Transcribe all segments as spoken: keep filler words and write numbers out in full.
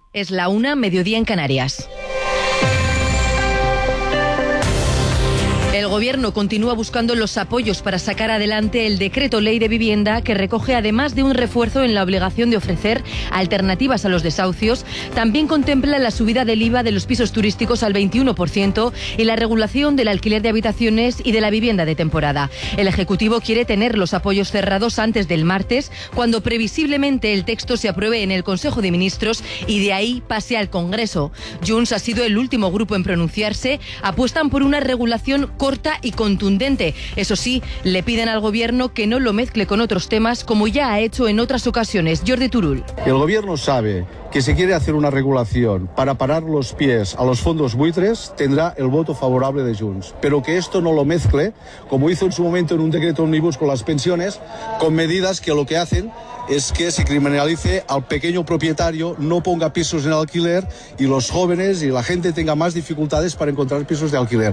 Es la una, mediodía en Canarias. El Gobierno continúa buscando los apoyos para sacar adelante el decreto ley de vivienda que recoge, además de un refuerzo en la obligación de ofrecer alternativas a los desahucios, también contempla la subida del I V A de los pisos turísticos al veintiuno por ciento y la regulación del alquiler de habitaciones y de la vivienda de temporada. El Ejecutivo quiere tener los apoyos cerrados antes del martes, cuando previsiblemente el texto se apruebe en el Consejo de Ministros y de ahí pase al Congreso. Junts ha sido el último grupo en pronunciarse. Apuestan por una regulación corta y contundente. Eso sí, le piden al Gobierno que no lo mezcle con otros temas, como ya ha hecho en otras ocasiones. Jordi Turull. El Gobierno sabe que si quiere hacer una regulación para parar los pies a los fondos buitres, tendrá el voto favorable de Junts. Pero que esto no lo mezcle, como hizo en su momento en un decreto omnibus con las pensiones, con medidas que lo que hacen es que se criminalice al pequeño propietario, no ponga pisos en alquiler y los jóvenes y la gente tenga más dificultades para encontrar pisos de alquiler.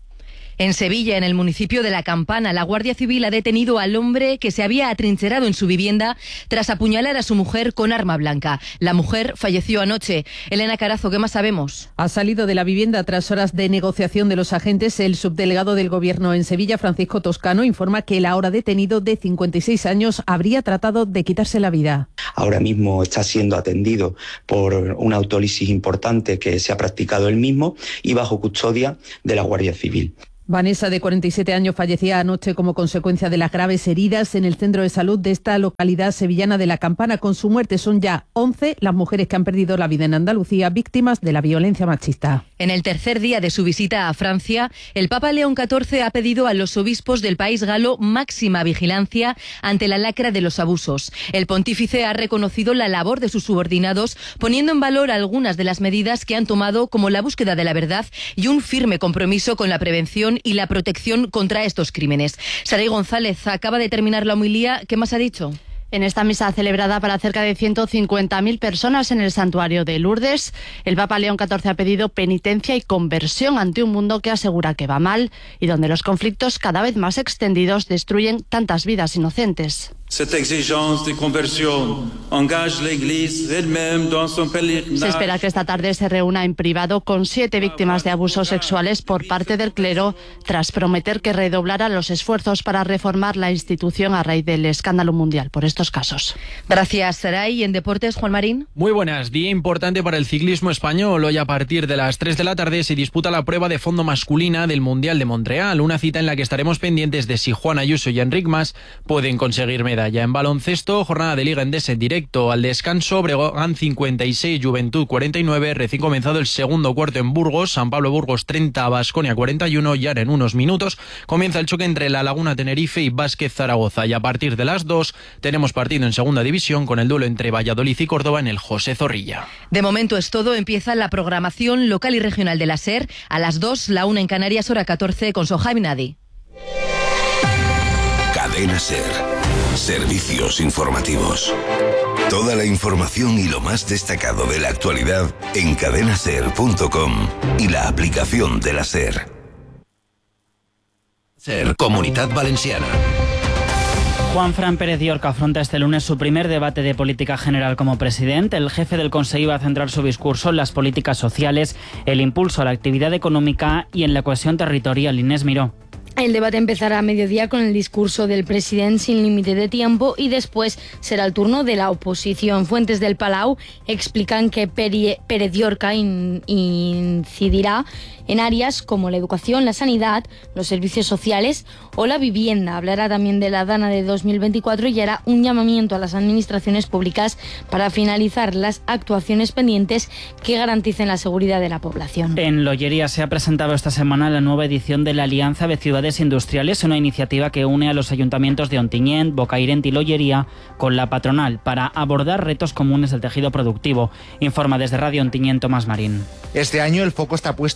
En Sevilla, en el municipio de La Campana, la Guardia Civil ha detenido al hombre que se había atrincherado en su vivienda tras apuñalar a su mujer con arma blanca. La mujer falleció anoche. Elena Carazo, ¿qué más sabemos? Ha salido de la vivienda tras horas de negociación de los agentes. El subdelegado del Gobierno en Sevilla, Francisco Toscano, informa que el ahora detenido de cincuenta y seis años habría tratado de quitarse la vida. Ahora mismo está siendo atendido por una autólisis importante que se ha practicado él mismo y bajo custodia de la Guardia Civil. Vanessa, de cuarenta y siete años, fallecía anoche como consecuencia de las graves heridas en el centro de salud de esta localidad sevillana de La Campana. Con su muerte son ya once las mujeres que han perdido la vida en Andalucía víctimas de la violencia machista. En el tercer día de su visita a Francia, el Papa León catorce ha pedido a los obispos del país galo máxima vigilancia ante la lacra de los abusos. El pontífice ha reconocido la labor de sus subordinados, poniendo en valor algunas de las medidas que han tomado, como la búsqueda de la verdad y un firme compromiso con la prevención y la protección contra estos crímenes. Saray González acaba de terminar la homilía. ¿Qué más ha dicho? En esta misa celebrada para cerca de ciento cincuenta mil personas en el santuario de Lourdes, el Papa León catorce ha pedido penitencia y conversión ante un mundo que asegura que va mal y donde los conflictos cada vez más extendidos destruyen tantas vidas inocentes. Cette exigence de conversión engage la Iglesia elle-même dans son pèlerinage. Se espera que esta tarde se reúna en privado con siete víctimas de abusos sexuales por parte del clero, tras prometer que redoblará los esfuerzos para reformar la institución a raíz del escándalo mundial por estos casos. Gracias, Saray. Y en deportes, Juan Marín. Muy buenas. Día importante para el ciclismo español. Hoy a partir de las tres de la tarde se disputa la prueba de fondo masculina del Mundial de Montreal, una cita en la que estaremos pendientes de si Juan Ayuso y Enric Mas pueden conseguir medalla. En baloncesto, jornada de Liga Endesa en directo. Al descanso, Breogán cincuenta y seis, Juventud cuarenta y nueve. Recién comenzado el segundo cuarto en Burgos. San Pablo Burgos treinta, Baskonia cuarenta y uno. Y ahora en unos minutos comienza el choque entre La Laguna Tenerife y Vázquez Zaragoza. Y a partir de las dos tenemos partido en segunda división con el duelo entre Valladolid y Córdoba en el José Zorrilla. De momento es todo. Empieza la programación local y regional de la SER. A las dos, la una en Canarias, hora catorce, con Sohaib Nadi. Cadena SER. Servicios informativos. Toda la información y lo más destacado de la actualidad en cadena ser punto com y la aplicación de la SER. SER, Comunidad Valenciana. Juanfran Pérez Llorca afronta este lunes su primer debate de política general como presidente. El jefe del Consejo va a centrar su discurso en las políticas sociales, el impulso a la actividad económica y en la cohesión territorial. Inés Miró. El debate empezará a mediodía con el discurso del presidente sin límite de tiempo y después será el turno de la oposición. Fuentes del Palau explican que Pérez Llorca in, incidirá en áreas como la educación, la sanidad, los servicios sociales o la vivienda. Hablará también de la Dana de dos mil veinticuatro y hará un llamamiento a las administraciones públicas para finalizar las actuaciones pendientes que garanticen la seguridad de la población. En Lollería se ha presentado esta semana la nueva edición de la Alianza de Ciudades Industriales, una iniciativa que une a los ayuntamientos de Ontinyent, Bocairent y Lollería con la patronal para abordar retos comunes del tejido productivo. Informa desde Radio Ontinyent Tomás Marín. Este año el foco está puesto en la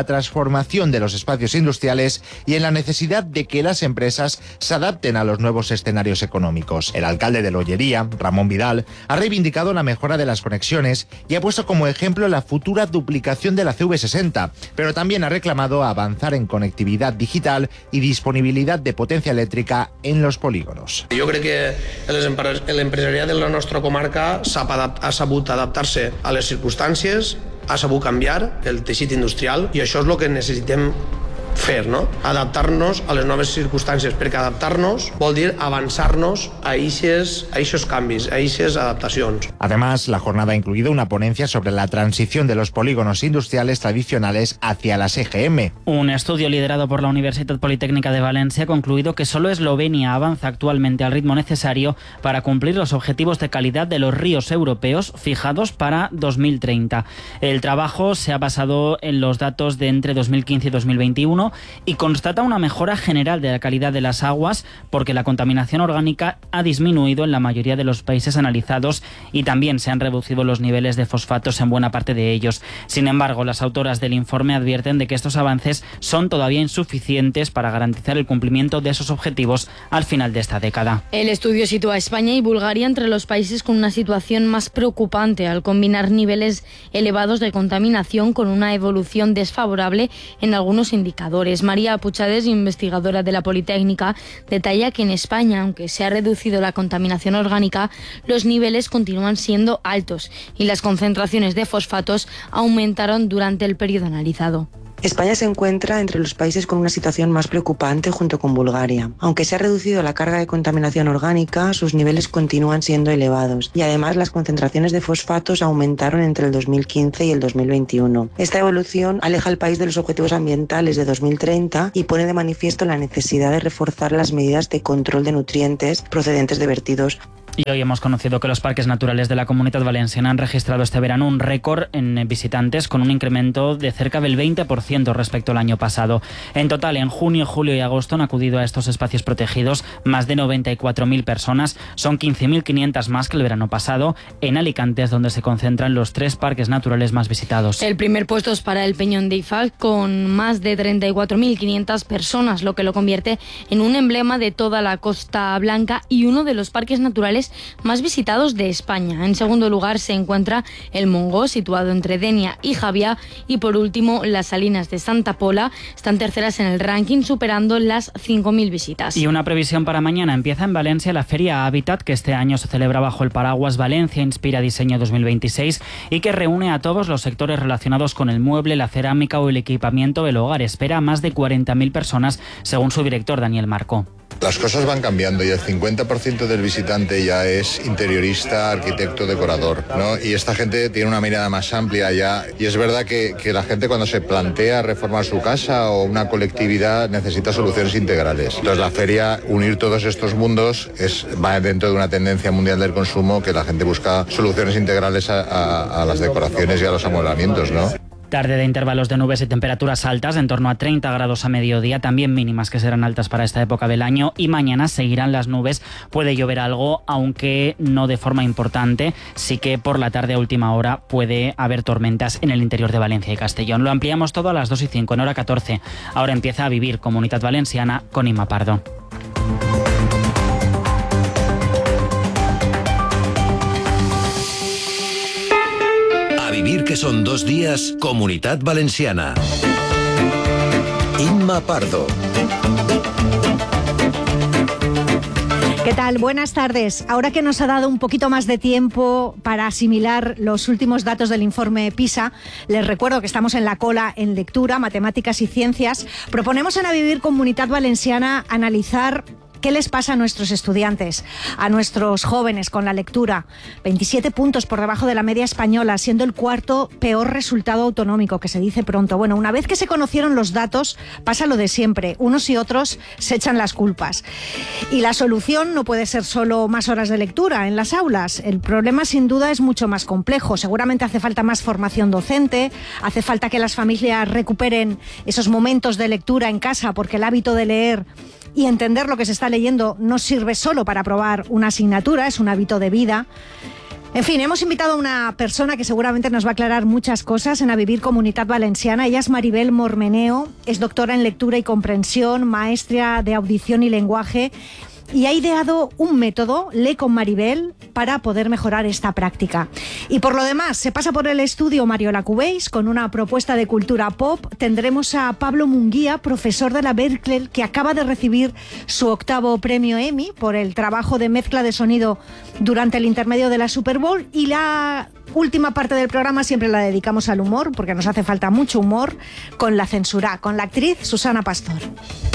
transformación de los espacios industriales y en la necesidad de que las empresas se adapten a los nuevos escenarios económicos. El alcalde de Lollería, Ramón Vidal, ha reivindicado la mejora de las conexiones y ha puesto como ejemplo la futura duplicación de la C V sesenta, pero también ha reclamado avanzar en conectividad digital y disponibilidad de potencia eléctrica en los polígonos. Jo crec que l'empresariat de la nostra comarca ha sabut adaptar-se a les circumstàncies, ha sabut canviar el teixit industrial i això és el que necessitem fer, no? Adaptar-nos a les noves circumstàncies, perquè adaptar-nos vol dir avançar-nos a eixos, a eixos canvis, a eixes adaptacions. Además, la jornada ha incluido una ponencia sobre la transición de los polígonos industriales tradicionales hacia las E G M. Un estudio liderado por la Universidad Politécnica de Valencia ha concluido que solo Eslovenia avanza actualmente al ritmo necesario para cumplir los objetivos de calidad de los ríos europeos fijados para dos mil treinta. El trabajo se ha basado en los datos de entre dos mil quince y dos mil veintiuno y constata una mejora general de la calidad de las aguas porque la contaminación orgánica ha disminuido en la mayoría de los países analizados y también se han reducido los niveles de fosfatos en buena parte de ellos. Sin embargo, las autoras del informe advierten de que estos avances son todavía insuficientes para garantizar el cumplimiento de esos objetivos al final de esta década. El estudio sitúa a España y Bulgaria entre los países con una situación más preocupante al combinar niveles elevados de contaminación con una evolución desfavorable en algunos indicadores. María Puchades, investigadora de la Politécnica, detalla que en España, aunque se ha reducido la contaminación orgánica, los niveles continúan siendo altos y las concentraciones de fosfatos aumentaron durante el periodo analizado. España se encuentra entre los países con una situación más preocupante junto con Bulgaria. Aunque se ha reducido la carga de contaminación orgánica, sus niveles continúan siendo elevados y además las concentraciones de fosfatos aumentaron entre el dos mil quince y el dos mil veintiuno. Esta evolución aleja al país de los objetivos ambientales de dos mil treinta y pone de manifiesto la necesidad de reforzar las medidas de control de nutrientes procedentes de vertidos. Y hoy hemos conocido que los parques naturales de la Comunidad Valenciana han registrado este verano un récord en visitantes con un incremento de cerca del veinte por ciento respecto al año pasado. En total, en junio, julio y agosto han acudido a estos espacios protegidos más de noventa y cuatro mil personas. Son quince mil quinientas más que el verano pasado. En Alicante es donde se concentran los tres parques naturales más visitados. El primer puesto es para el Peñón de Ifal con más de treinta y cuatro mil quinientas personas, lo que lo convierte en un emblema de toda la Costa Blanca y uno de los parques naturales más visitados de España. En segundo lugar se encuentra el Montgó, situado entre Denia y Javia, y por último las Salinas de Santa Pola están terceras en el ranking, superando las cinco mil visitas. Y una previsión para mañana: empieza en Valencia la Feria Hábitat, que este año se celebra bajo el paraguas Valencia Inspira Diseño dos mil veintiséis y que reúne a todos los sectores relacionados con el mueble, la cerámica o el equipamiento del hogar. Espera a más de cuarenta mil personas, según su director Daniel Marco. Las cosas van cambiando y el cincuenta por ciento del visitante ya es interiorista, arquitecto, decorador, ¿no? Y esta gente tiene una mirada más amplia ya. Y es verdad que, que la gente cuando se plantea reformar su casa o una colectividad necesita soluciones integrales. Entonces la feria, unir todos estos mundos, es, va dentro de una tendencia mundial del consumo que la gente busca soluciones integrales a, a, a las decoraciones y a los amoblamientos, ¿no? Tarde de intervalos de nubes y temperaturas altas, en torno a treinta grados a mediodía, también mínimas que serán altas para esta época del año, y mañana seguirán las nubes, puede llover algo, aunque no de forma importante, sí que por la tarde a última hora puede haber tormentas en el interior de Valencia y Castellón. Lo ampliamos todo a las dos y cinco, en hora catorce. Ahora empieza a vivir Comunidad Valenciana con Inma Pardo. Vivir, que son dos días, Comunidad Valenciana. Inma Pardo. ¿Qué tal? Buenas tardes. Ahora que nos ha dado un poquito más de tiempo para asimilar los últimos datos del informe PISA, les recuerdo que estamos en la cola en lectura, matemáticas y ciencias. Proponemos en A Vivir Comunidad Valenciana analizar ¿qué les pasa a nuestros estudiantes, a nuestros jóvenes con la lectura? veintisiete puntos por debajo de la media española, siendo el cuarto peor resultado autonómico, que se dice pronto. Bueno, una vez que se conocieron los datos, pasa lo de siempre. Unos y otros se echan las culpas. Y la solución no puede ser solo más horas de lectura en las aulas. El problema, sin duda, es mucho más complejo. Seguramente hace falta más formación docente, hace falta que las familias recuperen esos momentos de lectura en casa, porque el hábito de leer y entender lo que se está leyendo no sirve solo para aprobar una asignatura, es un hábito de vida. En fin, hemos invitado a una persona que seguramente nos va a aclarar muchas cosas en A Vivir Comunitat Valenciana. Ella es Maribel Mormeneo, es doctora en lectura y comprensión, maestra de audición y lenguaje, y ha ideado un método, Lee con Maribel, para poder mejorar esta práctica. Y por lo demás, se pasa por el estudio Mariola Cubells con una propuesta de cultura pop. Tendremos a Pablo Munguía, profesor de la Berklee, que acaba de recibir su octavo premio Emmy por el trabajo de mezcla de sonido durante el intermedio de la Super Bowl. Y la última parte del programa siempre la dedicamos al humor, porque nos hace falta mucho humor, con La Censura, con la actriz Susana Pastor.